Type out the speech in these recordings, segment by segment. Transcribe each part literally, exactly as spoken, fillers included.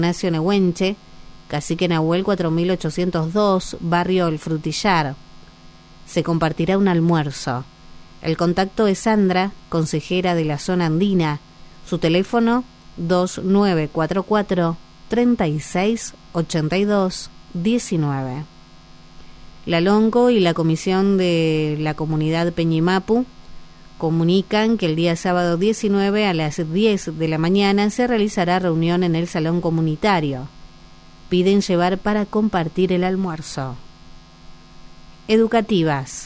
Ignacio Nehuenche, Cacique Nahuel cuatro mil ochocientos dos, barrio El Frutillar. Se compartirá un almuerzo. El contacto es Sandra, consejera de la zona andina. Su teléfono dos nueve cuatro cuatro, treinta y seis, ochenta y dos, diecinueve. La Lonco y la Comisión de la Comunidad Peñimapu comunican que el día sábado diecinueve a las diez de la mañana se realizará reunión en el salón comunitario. Piden llevar para compartir el almuerzo. Educativas.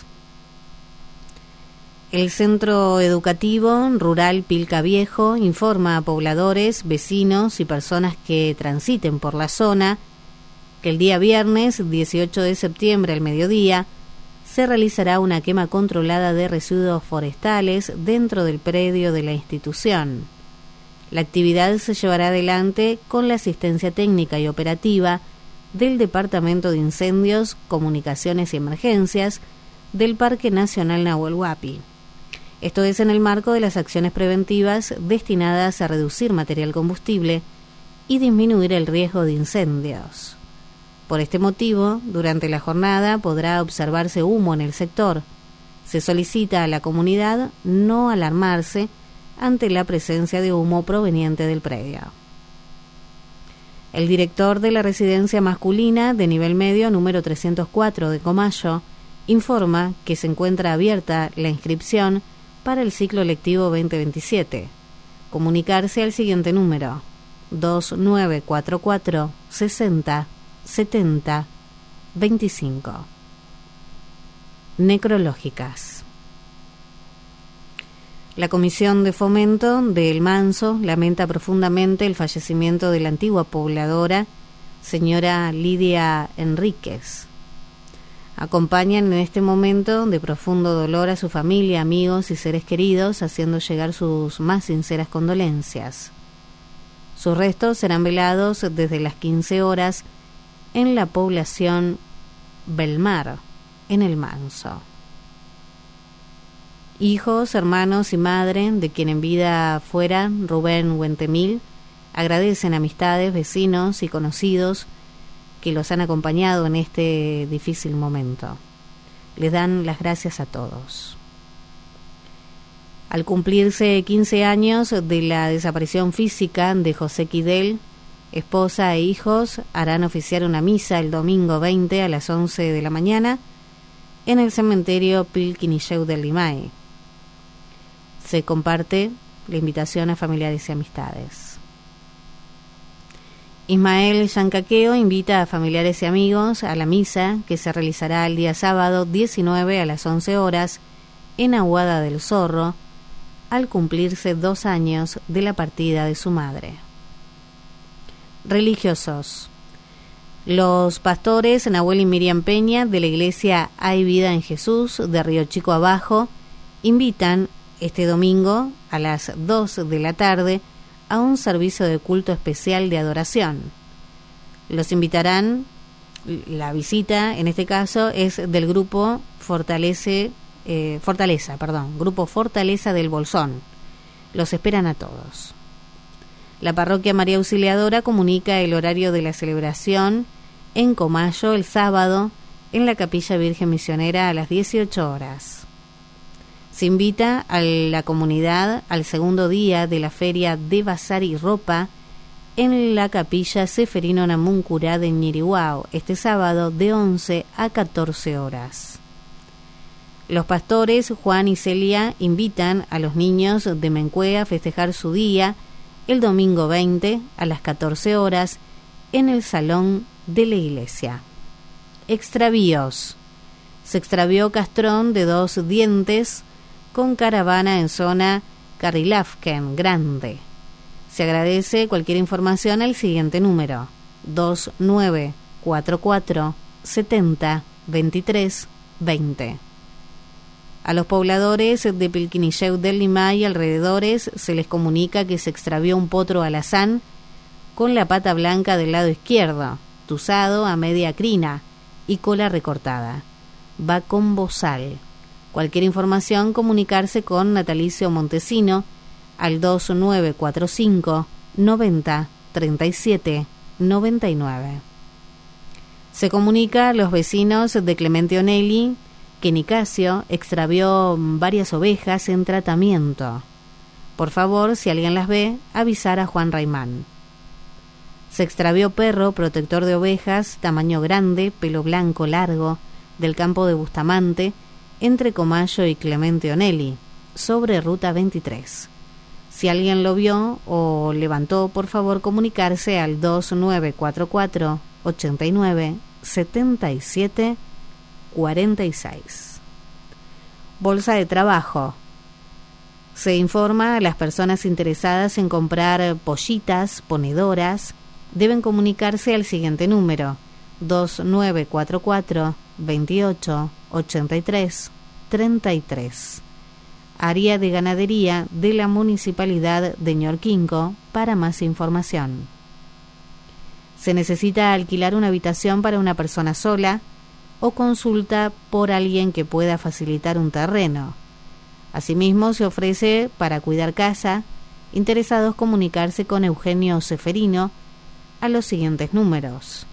El Centro Educativo Rural Pilca Viejo informa a pobladores, vecinos y personas que transiten por la zona que el día viernes dieciocho de septiembre al mediodía se realizará una quema controlada de residuos forestales dentro del predio de la institución. La actividad se llevará adelante con la asistencia técnica y operativa del Departamento de Incendios, Comunicaciones y Emergencias del Parque Nacional Nahuel Huapi. Esto es en el marco de las acciones preventivas destinadas a reducir material combustible y disminuir el riesgo de incendios. Por este motivo, durante la jornada podrá observarse humo en el sector. Se solicita a la comunidad no alarmarse ante la presencia de humo proveniente del predio. El director de la residencia masculina de nivel medio número trescientos cuatro de Comayo informa que se encuentra abierta la inscripción para el ciclo lectivo veinte veintisiete. Comunicarse al siguiente número dos nueve cuatro cuatro, sesenta, setenta, veinticinco. Necrológicas. La Comisión de Fomento de El Manso lamenta profundamente el fallecimiento de la antigua pobladora, señora Lidia Enríquez. Acompañan en este momento de profundo dolor a su familia, amigos y seres queridos, haciendo llegar sus más sinceras condolencias. Sus restos serán velados desde las quince horas en la población Belmar, en El Manso. Hijos, hermanos y madre de quien en vida fuera Rubén Huentemil agradecen amistades, vecinos y conocidos que los han acompañado en este difícil momento. Les dan las gracias a todos. Al cumplirse quince años de la desaparición física de José Quidel, esposa e hijos harán oficiar una misa el domingo veinte a las once de la mañana en el cementerio Pilquinilleu del Limay. Se comparte la invitación a familiares y amistades. Ismael Yancaqueo invita a familiares y amigos a la misa que se realizará el día sábado diecinueve a las once horas en Aguada del Zorro, al cumplirse dos años de la partida de su madre. Religiosos. Los pastores Nahuel y Miriam Peña de la iglesia Hay Vida en Jesús de Río Chico Abajo invitan este domingo a las dos de la tarde a un servicio de culto especial de adoración. Los invitarán, la visita en este caso es del grupo Fortalece, eh, Fortaleza, perdón, Grupo Fortaleza del Bolsón. Los esperan a todos. La parroquia María Auxiliadora comunica el horario de la celebración en Comayo el sábado en la Capilla Virgen Misionera a las dieciocho horas. Se invita a la comunidad al segundo día de la Feria de Bazar y Ropa en la Capilla Seferino Namuncurá de Ñirihuao este sábado de once a catorce horas. Los pastores Juan y Celia invitan a los niños de Mencué a festejar su día el domingo veinte a las catorce horas en el salón de la iglesia. Extravíos. Se extravió castrón de dos dientes con caravana en zona Carrilafken Grande. Se agradece cualquier información al siguiente número dos nueve cuatro cuatro, setenta, veintitrés, veinte. A los pobladores de Pilquinilleu del Limay y alrededores se les comunica que se extravió un potro alazán con la pata blanca del lado izquierdo, tuzado a media crina y cola recortada. Va con bozal. Cualquier información, comunicarse con Natalicio Montesino al dos nueve cuatro cinco, noventa, treinta y siete, noventa y nueve. Se comunica a los vecinos de Clemente Onelli que Nicasio extravió varias ovejas en tratamiento. Por favor, si alguien las ve, avisar a Juan Raimán. Se extravió perro protector de ovejas, tamaño grande, pelo blanco largo, del campo de Bustamante, entre Comayo y Clemente Onelli, sobre Ruta veintitrés. Si alguien lo vio o levantó, por favor comunicarse al dos nueve cuatro cuatro, ochenta y nueve, setenta y siete, cuarenta y seis. Bolsa de trabajo. Se informa a las personas interesadas en comprar pollitas, ponedoras, deben comunicarse al siguiente número: dos nueve cuatro cuatro, veintiocho, ochenta y tres, treinta y tres. Área de Ganadería de la Municipalidad de Ñorquinco para más información. Se necesita alquilar una habitación para una persona sola o consulta por alguien que pueda facilitar un terreno. Asimismo, se ofrece para cuidar casa. Interesados comunicarse con Eugenio Ceferino a los siguientes números: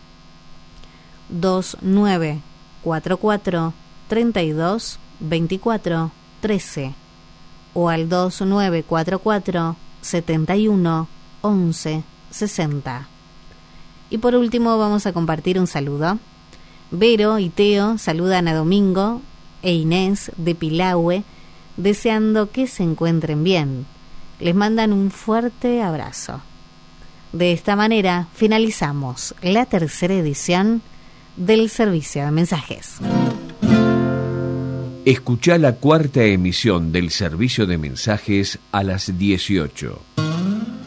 dos nueve cuatro cuatro, treinta y dos, veinticuatro, trece o al dos nueve cuatro cuatro, setenta y uno, once, sesenta. Y por último vamos a compartir un saludo. Vero y Teo saludan a Domingo e Inés de Pilahue, deseando que se encuentren bien. Les mandan un fuerte abrazo. De esta manera finalizamos la tercera edición del Servicio de Mensajes. Escuchá la cuarta emisión del Servicio de Mensajes a las dieciocho.